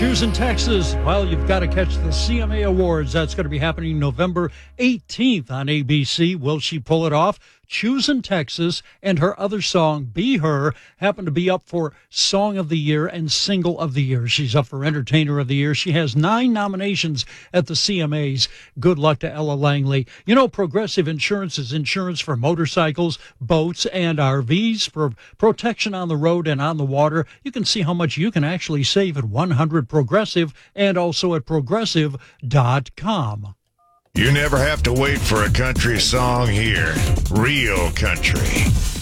Choosing Texas. Well, you've got to catch the CMA Awards. That's going to be happening November 18th on ABC. Will she pull it off? Choosing Texas and her other song, Be Her, happen to be up for Song of the Year and Single of the Year. She's up for Entertainer of the Year. She has 9 nominations at the CMAs. Good luck to Ella Langley. You know, Progressive Insurance is insurance for motorcycles, boats, and RVs for protection on the road and on the water. You can see how much you can actually save at 100 Progressive and also at progressive.com. You never have to wait for a country song here. Real country.